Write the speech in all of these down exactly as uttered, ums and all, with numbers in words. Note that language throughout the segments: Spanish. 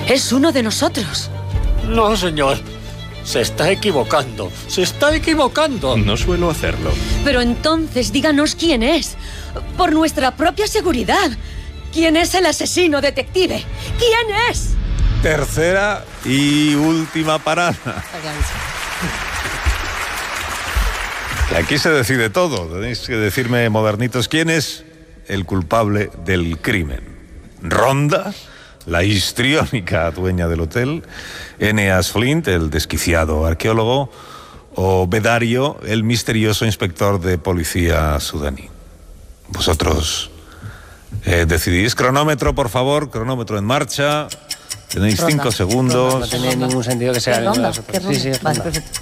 Es uno de nosotros. No, señor. Se está equivocando. Se está equivocando. No suelo hacerlo. Pero entonces díganos quién es. Por nuestra propia seguridad. ¿Quién es el asesino, detective? ¿Quién es? Tercera y última parada. Aquí se decide todo. Tenéis que decirme, modernitos, quién es el culpable del crimen. ¿Ronda, la histriónica dueña del hotel? ¿Eneas Flint, el desquiciado arqueólogo? ¿O Bedario, el misterioso inspector de policía sudaní? Vosotros eh, decidís. Cronómetro, por favor, cronómetro en marcha. Tenéis Ronda. cinco segundos. Ronda, no tiene ningún sentido que sea... ¿Qué ronda? Sí, ¿Qué ronda? sí, es Vale, ronda. perfecto.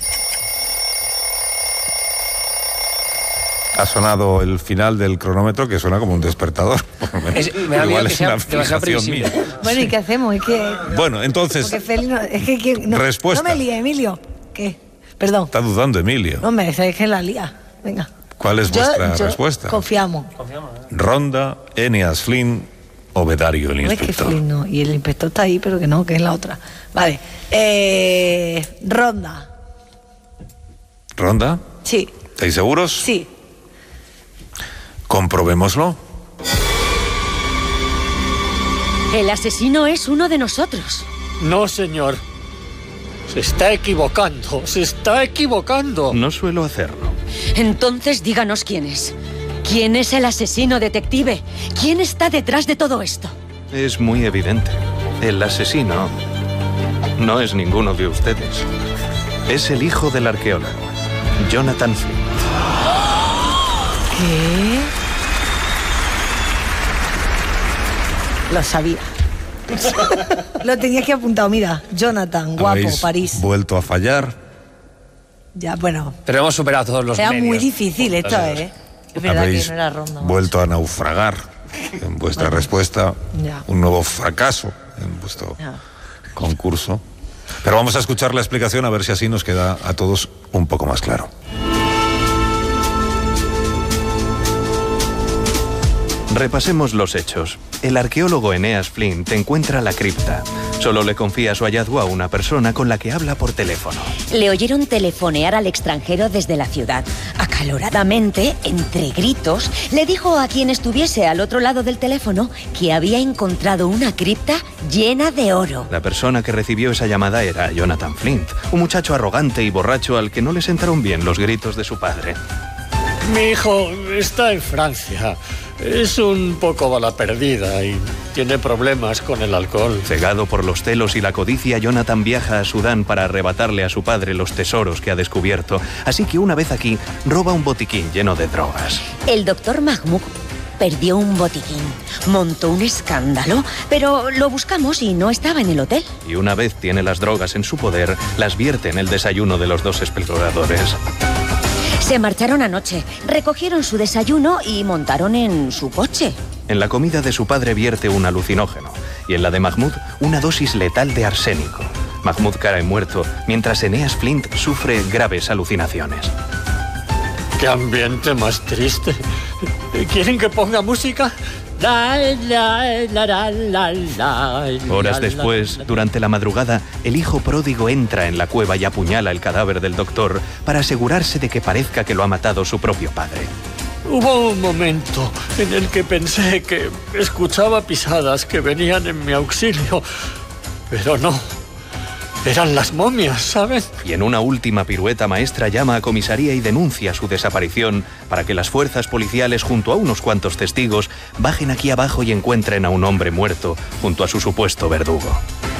Ha sonado el final del cronómetro, que suena como un despertador. Por lo menos. Es- me da miedo Igual que es sea una demasiado fijación previsible. mía. Bueno, ¿y qué hacemos? Es que... Bueno, entonces, Porque Félix no... Es que, que- no, Respuesta. No me líe, Emilio. ¿Qué? Perdón. está dudando Emilio. No me es que la lía. Venga. ¿Cuál es Yo- vuestra yo- respuesta? Confiamos. Ronda, Eneas Flynn o Bedario, el No es que inspector. Flynn no. Y el inspector está ahí, pero que no, que es la otra. Vale. Eh, Ronda. ¿Ronda? Sí. ¿Estáis seguros? Sí. Comprobémoslo. El asesino es uno de nosotros. No, señor. Se está equivocando. Se está equivocando. No suelo hacerlo. Entonces díganos quién es. ¿Quién es el asesino, detective? ¿Quién está detrás de todo esto? Es muy evidente. El asesino no es ninguno de ustedes. Es el hijo del arqueólogo, Jonathan Flint. ¿Qué? Lo sabía. Lo tenía aquí apuntado. Mira, Jonathan, guapo, Habéis París. vuelto a fallar. Ya, bueno. Pero hemos superado todos los Era medios. muy difícil esto, ¿eh? Es verdad Habéis que no era ronda. vuelto a naufragar en vuestra respuesta. Ya. Un nuevo fracaso en vuestro Ya. concurso. Pero vamos a escuchar la explicación a ver si así nos queda a todos un poco más claro. Repasemos los hechos. El arqueólogo Eneas Flint encuentra la cripta. Solo le confía su hallazgo a una persona con la que habla por teléfono. Le oyeron telefonear al extranjero desde la ciudad. Acaloradamente, entre gritos, le dijo a quien estuviese al otro lado del teléfono que había encontrado una cripta llena de oro. La persona que recibió esa llamada era Jonathan Flint, un muchacho arrogante y borracho al que no le sentaron bien los gritos de su padre. Mi hijo está en Francia. Es un poco bala perdida y tiene problemas con el alcohol. Cegado por los celos y la codicia, Jonathan viaja a Sudán para arrebatarle a su padre los tesoros que ha descubierto. Así que una vez aquí, roba un botiquín lleno de drogas. El doctor Mahmoud perdió un botiquín, montó un escándalo, pero lo buscamos y no estaba en el hotel. Y una vez tiene las drogas en su poder, las vierte en el desayuno de los dos exploradores. Se marcharon anoche, recogieron su desayuno y montaron en su coche. En la comida de su padre vierte un alucinógeno y en la de Mahmoud una dosis letal de arsénico. Mahmoud cae muerto, mientras Eneas Flint sufre graves alucinaciones. ¡Qué ambiente más triste! ¿Quieren que ponga música? La, la, la, la, la, la, Horas la, después, la, la. durante la madrugada, el hijo pródigo entra en la cueva y apuñala el cadáver del doctor para asegurarse de que parezca que lo ha matado su propio padre. Hubo un momento en el que pensé que escuchaba pisadas que venían en mi auxilio, pero no. Eran las momias, ¿saben? Y en una última pirueta maestra llama a comisaría y denuncia su desaparición para que las fuerzas policiales junto a unos cuantos testigos bajen aquí abajo y encuentren a un hombre muerto junto a su supuesto verdugo.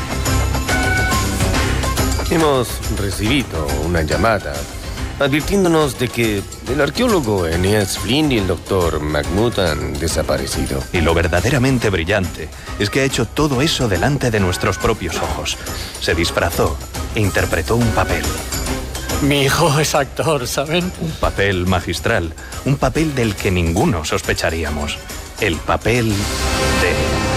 Hemos recibido una llamada advirtiéndonos de que el arqueólogo Eneas Flynn y el doctor Mahmoud han desaparecido. Y lo verdaderamente brillante es que ha hecho todo eso delante de nuestros propios ojos. Se disfrazó e interpretó un papel. Mi hijo es actor, ¿saben? Un papel magistral, un papel del que ninguno sospecharíamos. El papel de...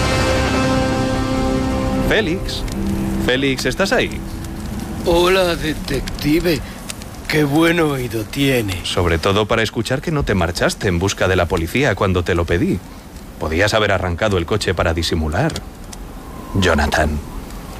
Félix. Félix, ¿estás ahí? Hola, detective. Qué buen oído tiene. Sobre todo para escuchar que no te marchaste en busca de la policía cuando te lo pedí. Podías haber arrancado el coche para disimular. Jonathan.